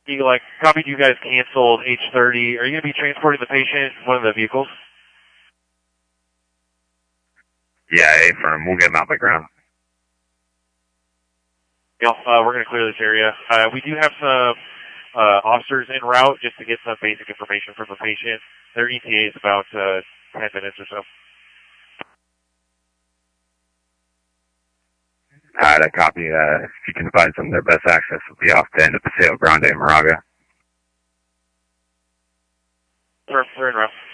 Eagle Eye, copied you guys canceled H30. Are you going to be transporting the patient in one of the vehicles? Yeah, A-firm. We'll get him out the ground. Yeah, we're going to clear this area. We do have some officers en route just to get some basic information from the patient. Their ETA is about 10 minutes or so. Alright, I copy. If you can find some, their best access will be off the end of Paseo Grande, Moraga. They're en route.